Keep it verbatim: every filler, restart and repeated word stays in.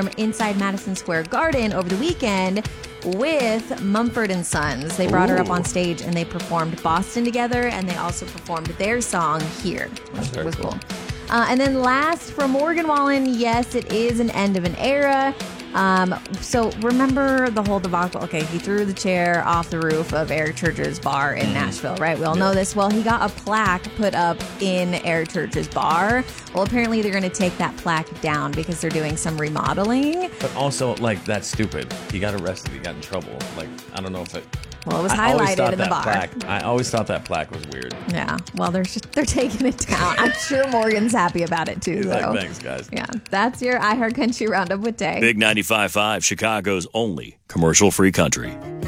perform inside Madison Square Garden over the weekend with Mumford and Sons. They brought Ooh. her up on stage and they performed Boston together, and they also performed their song here, which was cool. cool. Uh, and then last from Morgan Wallen, yes, it is an end of an era. Um, so remember the whole debacle. Okay, he threw the chair off the roof of Eric Church's bar in Nashville, right? We all know this. Well, he got a plaque put up in Eric Church's bar. Well, apparently they're going to take that plaque down because they're doing some remodeling. But also, like, that's stupid. He got arrested. He got in trouble. Like, I don't know if it... Well, it was I highlighted in the bar. Plaque, I always thought that plaque was weird. Yeah. Well, they're just, they're taking it down. I'm sure Morgan's happy about it, too, He's though. like, thanks, guys. Yeah. That's your iHeart Country Roundup with Tay. Big ninety-five point five, Chicago's only commercial-free country.